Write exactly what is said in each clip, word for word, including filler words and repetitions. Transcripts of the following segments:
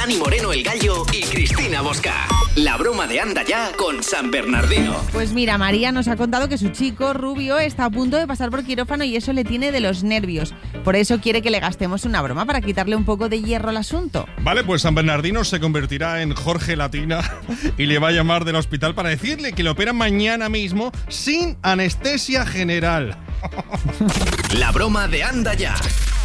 Dani Moreno el Gallo y Cristina Bosca. La broma de Anda Ya con San Bernardino. Pues mira, María nos ha contado que su chico Rubio está a punto de pasar por quirófano y eso le tiene de los nervios. Por eso quiere que le gastemos una broma para quitarle un poco de hierro al asunto. Vale, pues San Bernardino se convertirá en Jorge Latina y le va a llamar del hospital para decirle que le operan mañana mismo sin anestesia general. La broma de Anda Ya.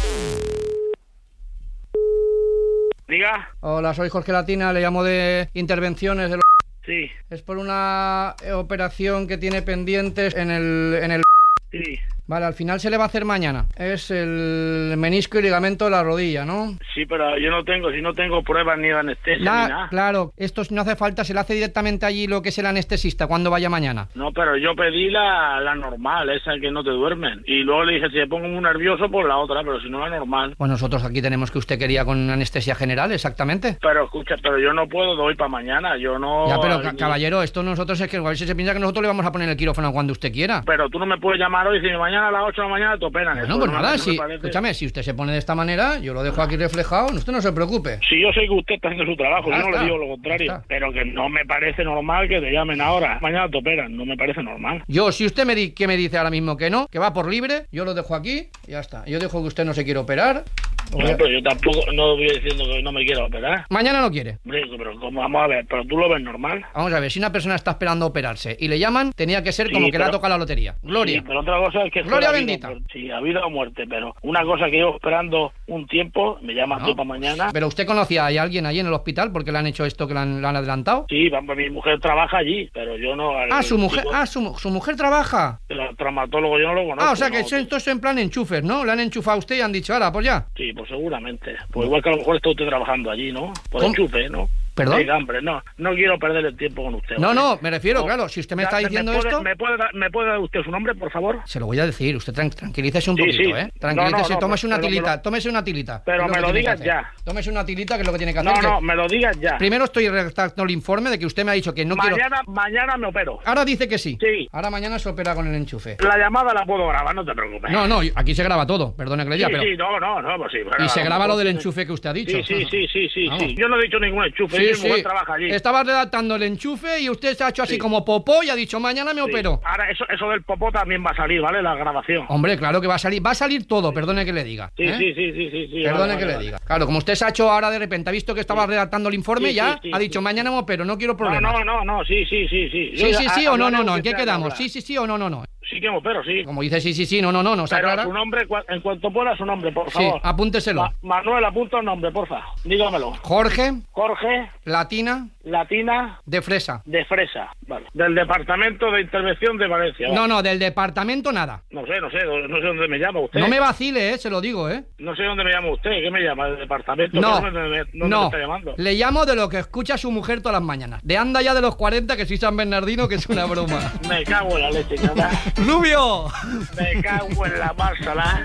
Diga. Hola, soy Jorge Latina, le llamo de Intervenciones de los... Sí. Es por una operación que tiene pendientes en el... En el... Sí. Vale, al final se le va a hacer mañana. Es el menisco y ligamento de la rodilla, ¿no? Sí, pero yo no tengo, si no tengo pruebas ni de anestesia La, ni nada. Claro, esto no hace falta, se le hace directamente allí lo que es el anestesista cuando vaya mañana. No, pero yo pedí la, la normal, esa que no te duermen. Y luego le dije, si me pongo muy nervioso, pues la otra, pero si no la normal. Pues nosotros aquí tenemos que usted quería con anestesia general, exactamente. Pero escucha, pero yo no puedo, doy para mañana, yo no... Ya, pero ca- caballero, esto nosotros es que a ver si se piensa que nosotros le vamos a poner el quirófano cuando usted quiera. Pero tú no me puedes llamar hoy y decir, mañana a las ocho de la mañana te operan. Bueno, Eso pues no, nada, no si, me escúchame, si usted se pone de esta manera, yo lo dejo aquí reflejado, usted no se preocupe. Si yo sé que usted está haciendo su trabajo, Ya yo no está, le digo lo contrario, ya está. pero que no me parece normal que te llamen ahora. Mañana te operan, no me parece normal. Yo, si usted me, di- que me dice ahora mismo que no, que va por libre, yo lo dejo aquí y ya está. Yo dejo que usted no se quiere operar. No, pero yo tampoco, no voy diciendo que no me quiero operar. Mañana no quiere. Hombre, pero ¿cómo? Vamos a ver, pero tú lo ves normal. Vamos a ver, si una persona está esperando operarse y le llaman, tenía que ser Sí, como que pero- le ha tocado la lotería. Gloria. Sí, pero otra cosa es que... Gloria fuera bendita. vida o muerte. Sí, a vida o muerte, pero una cosa que llevo esperando un tiempo, me llamas No. tú para mañana. Pero usted conocía a alguien allí en el hospital porque le han hecho esto que le han, le han adelantado. Sí, vamos, mi mujer trabaja allí, pero yo no... al- Ah, su mujer, chico, ah, su, su mujer trabaja. El traumatólogo yo no lo conozco. Ah, o sea que no. eso, esto es en plan enchufes, ¿no? Le han enchufado a usted y han dicho, ahora, pues ya. Sí, pues seguramente. Pues igual que a lo mejor está usted trabajando allí, ¿no? Por ¿Cómo? enchufe, ¿no? ¿Perdón? Oiga, hombre, no, no quiero perder el tiempo con usted. No, hombre. no, me refiero, No. claro, si usted me Ya, está diciendo puede, esto... ¿me puede, dar, ¿Me puede dar usted su nombre, por favor? Se lo voy a decir, usted tran- tranquilícese un Sí, poquito, sí. ¿eh? No, Tranquilícese, no, no, tómese una pero me tilita, lo- tómese una tilita. Pero es lo me que lo tiene que digas hacer. ya. Tómese una tilita, que es lo que tiene que hacer. No, que- no, me lo digas ya. Primero estoy redactando el informe de que usted me ha dicho que no quiero... mañana, mañana me opero. Ahora dice que sí. Sí. Ahora mañana se opera con el enchufe. La llamada la puedo grabar, no te preocupes. No, no, aquí se graba todo, perdone que le Sí, diga, pero... sí, no, no, no, pues sí. pero Y se a lo graba lo mejor del tiene- enchufe que usted ha dicho. Sí, sí, sí, sí, sí, Vamos. sí. Yo no he dicho ningún enchufe, Sí, mi sí. mujer trabaja allí. Estaba redactando el enchufe y usted se ha hecho así Sí. como popó y ha dicho, mañana me Sí. opero. Ahora, eso, eso del popó también va a salir, ¿vale? La grabación. Hombre, claro que va a salir, va a salir todo, perdone que le diga. Sí, ¿eh? sí, sí, sí, sí, sí. Perdone vale, que vale, le vale. diga. Claro, como usted se ha hecho ahora de repente, ha visto que estaba redactando el informe, Sí, ya sí, sí, ha dicho, sí. mañana me opero, no quiero No, problemas. no, no, no, sí, sí, sí, sí. Yo Sí, ya- sí, sí o no, no, hablaré no, lo ¿en que qué sea, quedamos? hablar. Sí, sí, sí o no, no, no. Sí que me opero, sí. Como dice sí, sí, sí, no, no, no, no, ¿se Pero aclara? su nombre, cua- en cuanto pueda, su nombre, por Sí, favor. apúnteselo. Ma- Manuel, apunta el nombre, porfa. Dígamelo. Jorge, Jorge, Latina, Latina, de Fresa. de Fresa. Vale. Del Departamento de Intervención de Valencia. No, vale. no, del departamento nada. No sé, no sé, no sé dónde me llama usted. No me vacile, eh, se lo digo, eh. No sé dónde me llama usted. ¿Qué me llama? ¿El departamento? No, ¿Dónde me, dónde me no, está llamando? le llamo de lo que escucha su mujer todas las mañanas. De anda ya de los cuarenta, que soy San Bernardino, que es una broma. Me cago en la leche, nada. ¡Rubio! Me cago en la másala.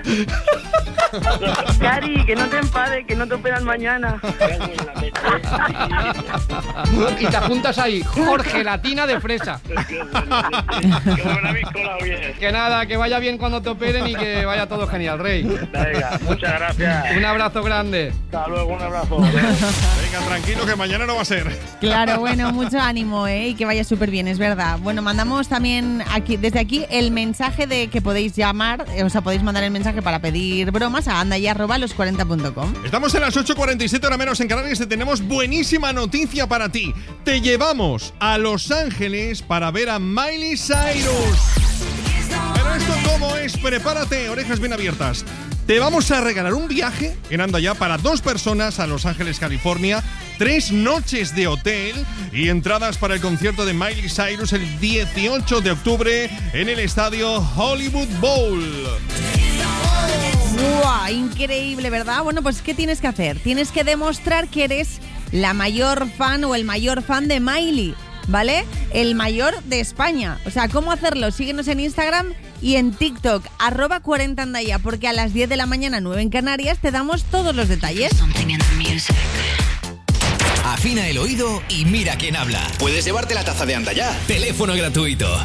Cari, que no te enfades, que no te operan mañana. Me cago en la leche. Y te apuntas ahí, Jorge Latina de Fresa. Que me la habéis colado bien. Que nada, que vaya bien cuando te operen y que vaya todo genial, Rey. Venga, muchas gracias. Un abrazo grande. Hasta luego, un abrazo. Venga, tranquilo que mañana no va a ser. Claro, bueno, mucho ánimo, ¿eh? Y que vaya súper bien, es verdad. Bueno, mandamos también aquí, desde aquí el mensaje de que podéis llamar, eh, o sea, podéis mandar el mensaje para pedir bromas a anda y arroba los cuarenta punto com. Estamos en las ocho cuarenta y siete, hora menos en Canarias, y tenemos buenísima noticia para ti. Te llevamos a Los Ángeles para ver a Miley Cyrus. Pero esto cómo es, prepárate, orejas bien abiertas. Te vamos a regalar un viaje en Anda Ya para dos personas a Los Ángeles, California, tres noches de hotel y entradas para el concierto de Miley Cyrus el dieciocho de octubre en el estadio Hollywood Bowl. ¡Wow! Increíble, ¿verdad? Bueno, pues ¿qué tienes que hacer? Tienes que demostrar que eres la mayor fan o el mayor fan de Miley, ¿vale? El mayor de España. O sea, ¿cómo hacerlo? Síguenos en Instagram y en TikTok, arroba cuarenta andaya, porque a las diez de la mañana, nueve en Canarias, te damos todos los detalles. Afina el oído y mira quién habla. Puedes llevarte la taza de Anda Ya. Teléfono gratuito.